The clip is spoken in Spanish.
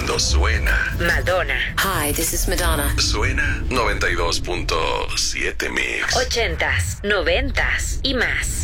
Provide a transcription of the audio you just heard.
cuando suena. Madonna. Hi, this is Madonna. Suena 92.7 Mix. 80s, 90s y más.